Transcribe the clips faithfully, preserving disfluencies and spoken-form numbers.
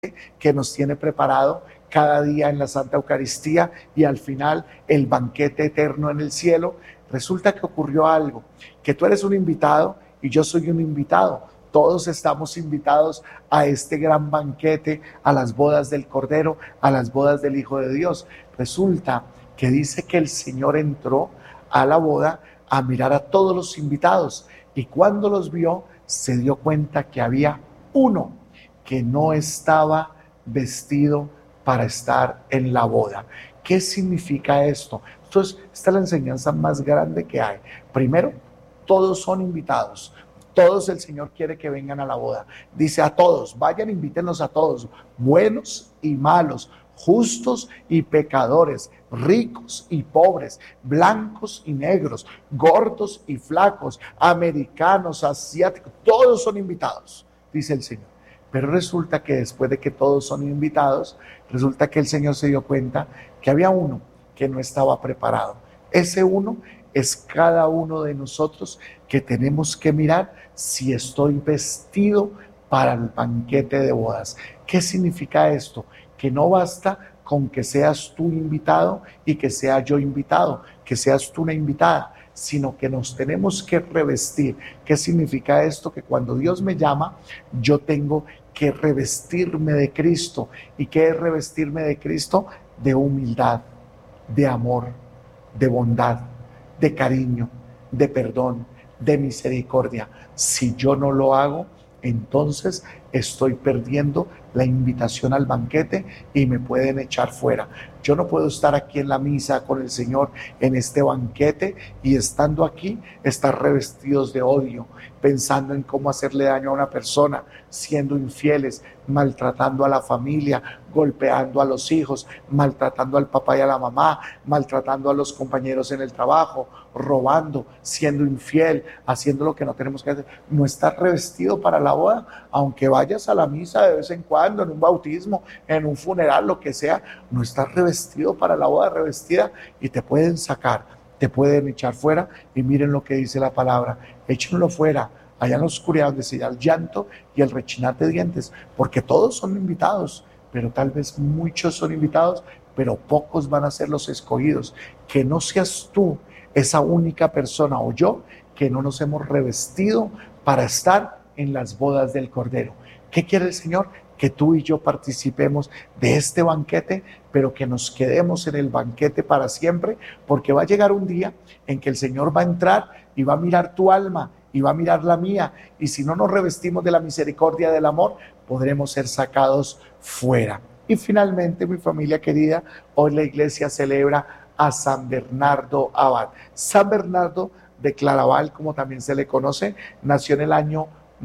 que nos tiene preparado cada día en la Santa Eucaristía y al final el banquete eterno en el cielo. Resulta que ocurrió algo, que tú eres un invitado y yo soy un invitado. Todos estamos invitados a este gran banquete, a las bodas del Cordero, a las bodas del Hijo de Dios. Resulta que dice que el Señor entró a la boda a mirar a todos los invitados y cuando los vio se dio cuenta que había uno que no estaba vestido para estar en la boda. ¿Qué significa esto? Entonces, esta es la enseñanza más grande que hay. Primero, todos son invitados. Todos el Señor quiere que vengan a la boda. Dice a todos, vayan, invítenlos a todos, buenos y malos, justos y pecadores, ricos y pobres, blancos y negros, gordos y flacos, americanos, asiáticos, todos son invitados, dice el Señor. Pero resulta que después de que todos son invitados, resulta que el Señor se dio cuenta que había uno que no estaba preparado. Ese uno es cada uno de nosotros que tenemos que mirar si estoy vestido para el banquete de bodas. ¿Qué significa esto? Que no basta con que seas tú invitado y que sea yo invitado, que seas tú una invitada, sino que nos tenemos que revestir. ¿Qué significa esto? Que cuando Dios me llama, yo tengo que revestirme de Cristo. ¿Y qué es revestirme de Cristo? De humildad, de amor, de bondad, de cariño, de perdón, de misericordia. Si yo no lo hago, entonces estoy perdiendo la invitación al banquete y me pueden echar fuera. Yo no puedo estar aquí en la misa con el Señor en este banquete y estando aquí estar revestidos de odio, pensando en cómo hacerle daño a una persona, siendo infieles, maltratando a la familia, golpeando a los hijos, maltratando al papá y a la mamá, maltratando a los compañeros en el trabajo, robando, siendo infiel, haciendo lo que no tenemos que hacer. No estar revestido para la boda, aunque vayas a la misa de vez en cuando, en un bautismo, en un funeral, lo que sea, no estar revestido para la boda, revestida, y te pueden sacar, te pueden echar fuera. Y miren lo que dice la palabra: échenlo fuera, allá en la oscuridad donde se da el llanto y el rechinar de dientes, porque todos son invitados, pero tal vez muchos son invitados, pero pocos van a ser los escogidos. Que no seas tú esa única persona o yo que no nos hemos revestido para estar en las bodas del Cordero. ¿Qué quiere el Señor? Que tú y yo participemos de este banquete, pero que nos quedemos en el banquete para siempre, porque va a llegar un día en que el Señor va a entrar y va a mirar tu alma y va a mirar la mía, y si no nos revestimos de la misericordia, del amor, podremos ser sacados fuera. Y finalmente, mi familia querida, hoy la iglesia celebra a San Bernardo Abad. San Bernardo de Claraval, como también se le conoce, nació en el año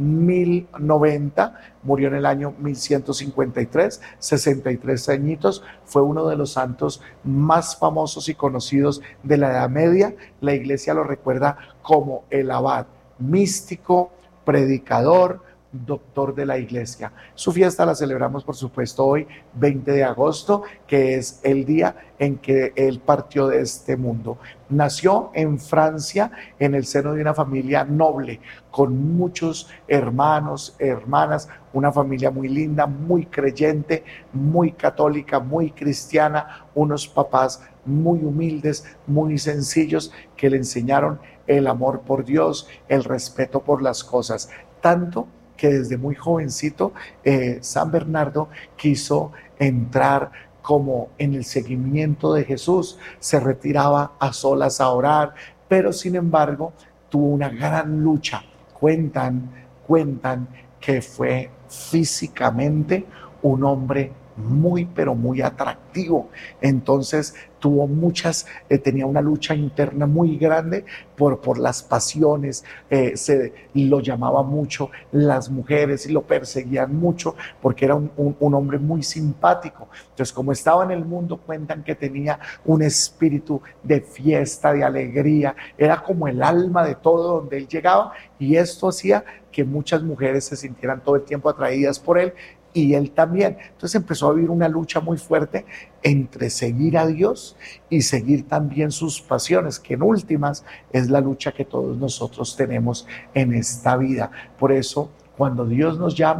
mil noventa, murió en el año mil ciento cincuenta y tres, sesenta y tres añitos, fue uno de los santos más famosos y conocidos de la Edad Media. La iglesia lo recuerda como el abad, místico, predicador, doctor de la iglesia. Su fiesta la celebramos, por supuesto, hoy, veinte de agosto, que es el día en que él partió de este mundo. Nació en Francia, en el seno de una familia noble, con muchos hermanos, hermanas, una familia muy linda, muy creyente, muy católica, muy cristiana, unos papás muy humildes, muy sencillos, que le enseñaron el amor por Dios, el respeto por las cosas, tanto que desde muy jovencito eh, San Bernardo quiso entrar como en el seguimiento de Jesús. Se retiraba a solas a orar, pero sin embargo tuvo una gran lucha. Cuentan, cuentan que fue físicamente un hombre muy, pero muy atractivo. Entonces tuvo muchas, eh, tenía una lucha interna muy grande por, por las pasiones, eh, se lo llamaba mucho las mujeres y lo perseguían mucho porque era un, un, un hombre muy simpático. Entonces, como estaba en el mundo, cuentan que tenía un espíritu de fiesta, de alegría, era como el alma de todo donde él llegaba, y esto hacía que muchas mujeres se sintieran todo el tiempo atraídas por él, y él también. Entonces empezó a vivir una lucha muy fuerte entre seguir a Dios y seguir también sus pasiones, que en últimas es la lucha que todos nosotros tenemos en esta vida. Por eso, cuando Dios nos llama,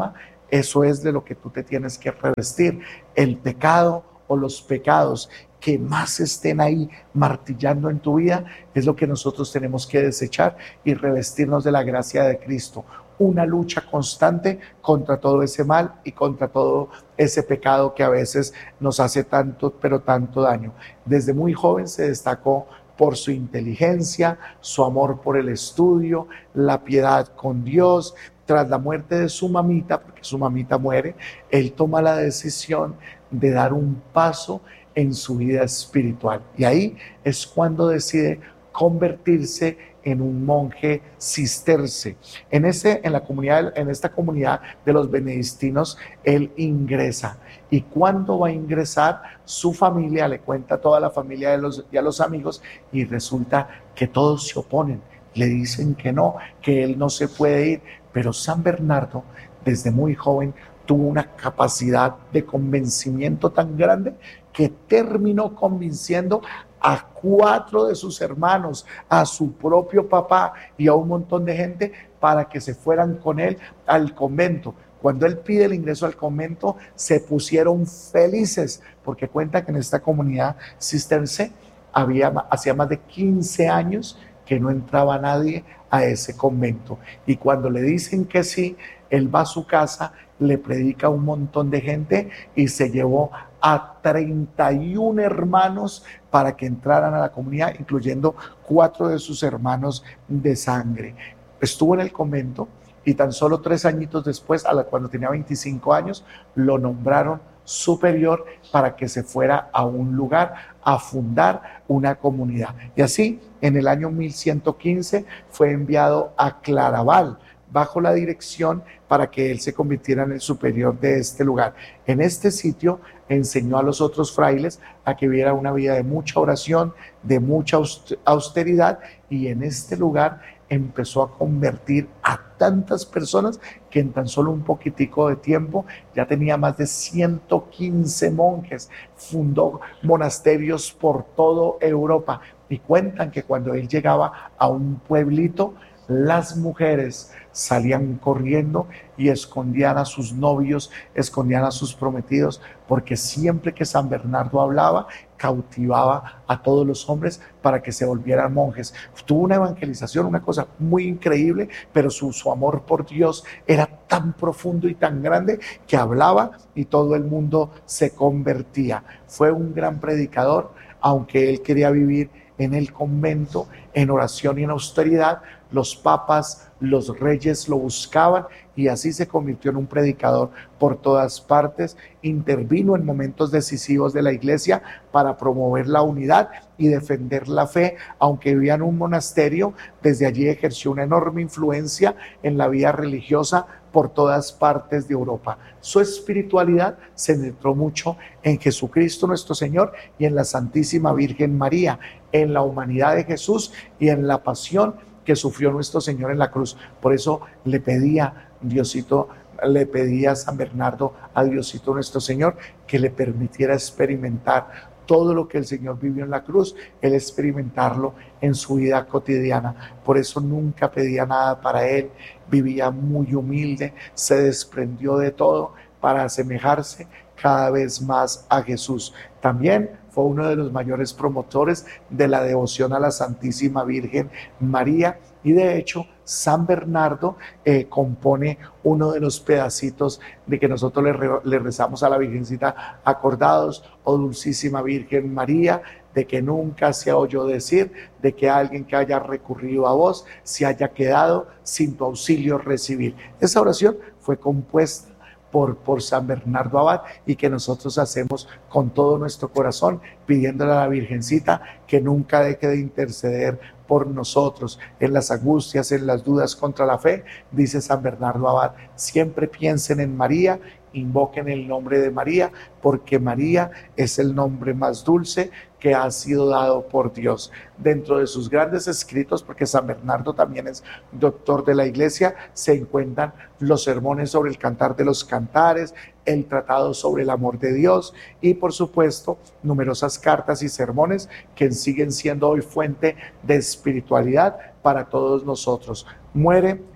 Eso es de lo que tú te tienes que revestir. El pecado o los pecados que más estén ahí martillando en tu vida es lo que nosotros tenemos que desechar y revestirnos de la gracia de Cristo. Una lucha constante contra todo ese mal y contra todo ese pecado que a veces nos hace tanto, pero tanto daño. Desde muy joven se destacó por su inteligencia, su amor por el estudio, la piedad con Dios. Tras la muerte de su mamita, porque su mamita muere, él toma la decisión de dar un paso en su vida espiritual. Y ahí es cuando decide convertirse en un monje cisterce. En, ese, en, la comunidad, en esta comunidad de los benedictinos, él ingresa. Y cuando va a ingresar, su familia le cuenta a toda la familia de los, y a los amigos, y resulta que todos se oponen. Le dicen que no, que él no se puede ir. Pero San Bernardo, desde muy joven, tuvo una capacidad de convencimiento tan grande que terminó convenciendo a cuatro de sus hermanos, a su propio papá y a un montón de gente para que se fueran con él al convento. Cuando él pide el ingreso al convento, se pusieron felices porque cuenta que en esta comunidad cisterciense había, hacía más de quince años que no entraba nadie a ese convento. Y cuando le dicen que sí, él va a su casa, le predica a un montón de gente y se llevó a treinta y un hermanos para que entraran a la comunidad, incluyendo cuatro de sus hermanos de sangre. Estuvo en el convento y tan solo tres añitos después, a la, cuando tenía veinticinco años, lo nombraron superior para que se fuera a un lugar a fundar una comunidad. Y así, en el año mil ciento quince, fue enviado a Claraval, bajo la dirección para que él se convirtiera en el superior de este lugar. En este sitio enseñó a los otros frailes a que viera una vida de mucha oración, de mucha austeridad, y en este lugar empezó a convertir a tantas personas que en tan solo un poquitico de tiempo ya tenía más de ciento quince monjes. Fundó monasterios por toda Europa y cuentan que cuando él llegaba a un pueblito, las mujeres salían corriendo y escondían a sus novios, escondían a sus prometidos, porque siempre que San Bernardo hablaba, cautivaba a todos los hombres para que se volvieran monjes. Tuvo una evangelización, una cosa muy increíble, pero su, su amor por Dios era tan profundo y tan grande que hablaba y todo el mundo se convertía. Fue un gran predicador, aunque él quería vivir en el convento, en oración y en austeridad. Los papas, los reyes lo buscaban y así se convirtió en un predicador por todas partes. Intervino en momentos decisivos de la iglesia para promover la unidad y defender la fe. Aunque vivía en un monasterio, desde allí ejerció una enorme influencia en la vida religiosa por todas partes de Europa. Su espiritualidad se centró mucho en Jesucristo nuestro Señor y en la Santísima Virgen María, en la humanidad de Jesús y en la pasión que sufrió nuestro Señor en la cruz. Por eso le pedía Diosito, le pedía a San Bernardo, a Diosito nuestro Señor, que le permitiera experimentar todo lo que el Señor vivió en la cruz, él experimentarlo en su vida cotidiana. Por eso nunca pedía nada para él, vivía muy humilde, se desprendió de todo para asemejarse cada vez más a Jesús. También fue uno de los mayores promotores de la devoción a la Santísima Virgen María y de hecho San Bernardo eh, compone uno de los pedacitos de que nosotros le, re, le rezamos a la Virgencita, acordados, oh Dulcísima Virgen María, de que nunca se oyó decir de que alguien que haya recurrido a vos se haya quedado sin tu auxilio recibir. Esa oración fue compuesta Por, por San Bernardo Abad y que nosotros hacemos con todo nuestro corazón, pidiéndole a la Virgencita que nunca deje de interceder por nosotros en las angustias, en las dudas contra la fe. Dice San Bernardo Abad, siempre piensen en María, invoquen el nombre de María, porque María es el nombre más dulce que ha sido dado por Dios. Dentro de sus grandes escritos, porque San Bernardo también es doctor de la iglesia, se encuentran los sermones sobre el cantar de los cantares, el tratado sobre el amor de Dios y por supuesto numerosas cartas y sermones que siguen siendo hoy fuente de espiritualidad para todos nosotros. Muere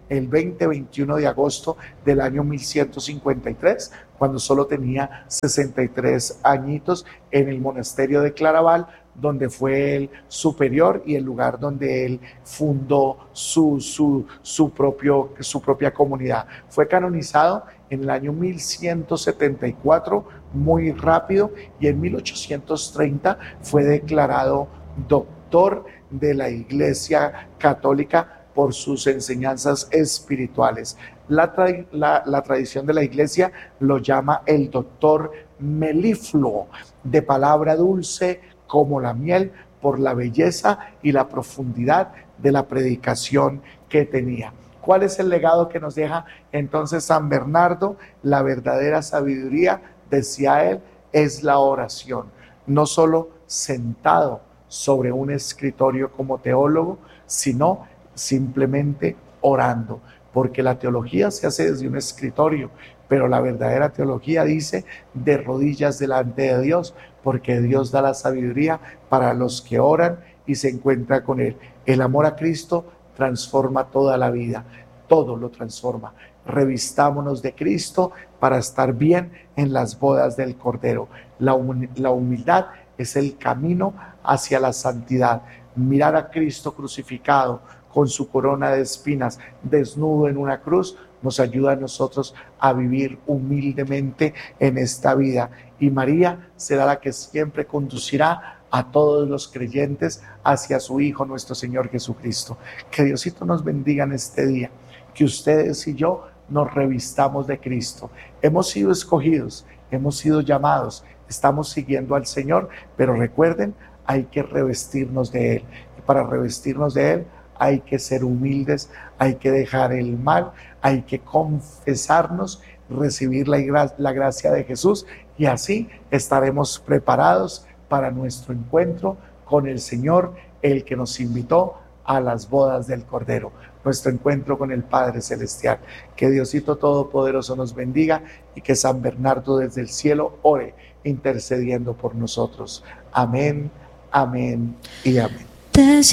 el veinte veintiuno de agosto del año mil ciento cincuenta y tres, cuando solo tenía sesenta y tres añitos, en el monasterio de Claraval, donde fue el superior y el lugar donde él fundó su, su, su, propio, su propia comunidad. Fue canonizado en el año mil ciento setenta y cuatro, muy rápido, y en mil ochocientos treinta fue declarado doctor de la Iglesia Católica por sus enseñanzas espirituales. La, tra la, la tradición de la Iglesia lo llama el doctor melifluo, de palabra dulce como la miel, por la belleza y la profundidad de la predicación que tenía. ¿Cuál es el legado que nos deja entonces San Bernardo? La verdadera sabiduría, decía él, es la oración. No solo sentado sobre un escritorio como teólogo, sino simplemente orando, porque la teología se hace desde un escritorio, pero la verdadera teología dice de rodillas delante de Dios, porque Dios da la sabiduría para los que oran y se encuentra con Él. El amor a Cristo transforma toda la vida, todo lo transforma. Revistámonos de Cristo para estar bien en las bodas del Cordero. La, hum la humildad es el camino hacia la santidad. Mirar a Cristo crucificado con su corona de espinas, desnudo en una cruz, nos ayuda a nosotros a vivir humildemente en esta vida. Y María será la que siempre conducirá a todos los creyentes hacia su Hijo, nuestro Señor Jesucristo. Que Diosito nos bendiga en este día, que ustedes y yo nos revistamos de Cristo. Hemos sido escogidos, hemos sido llamados, estamos siguiendo al Señor, pero recuerden, hay que revestirnos de Él. Y para revestirnos de Él, hay que ser humildes, hay que dejar el mal, hay que confesarnos, recibir la, gra la gracia de Jesús, y así estaremos preparados para nuestro encuentro con el Señor, el que nos invitó a las bodas del Cordero, nuestro encuentro con el Padre Celestial. Que Diosito Todopoderoso nos bendiga y que San Bernardo desde el cielo ore intercediendo por nosotros. Amén, amén y amén.